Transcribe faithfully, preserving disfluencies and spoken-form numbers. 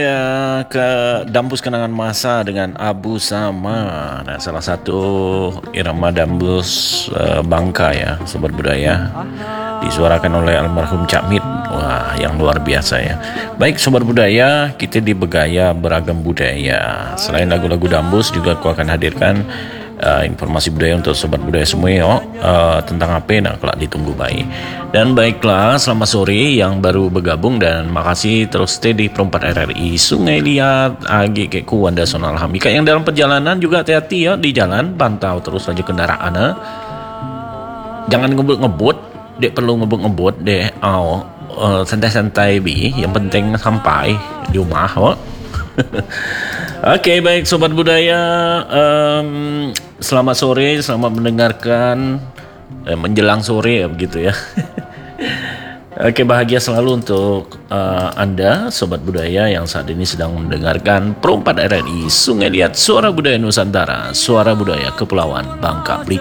Ya, ke Dambus Kenangan Masa dengan Abu Sama. Nah, salah satu irama Dambus uh, Bangka ya, sobat budaya. Disuarakan oleh almarhum Cak Mit. Wah, yang luar biasa ya. Baik sobat budaya, kita di Begaya Beragam Budaya. Selain lagu-lagu Dambus juga aku akan hadirkan uh, informasi budaya untuk sobat budaya semua ya. Uh, tentang apa nah kalau ditunggu baik. Dan baiklah, selamat sore yang baru bergabung dan makasih terus stay di Perempat R R I Sungai Liat Agi Keku Wanda Sonal Hamika yang dalam perjalanan juga hati-hati ya di jalan, pantau terus aja kendaraan eh. Jangan ngebut-ngebut, dek perlu ngebut-ngebut deh. Oh, uh, santai-santai bi, yang penting sampai di rumah oh. Oke, okay, baik sobat budaya, um, selamat sore, selamat mendengarkan eh, menjelang sore ya begitu ya. Oke, bahagia selalu untuk uh, Anda sobat budaya yang saat ini sedang mendengarkan Perempat R R I Sungai Liat, Suara Budaya Nusantara, Suara Budaya Kepulauan Bangka Belitung.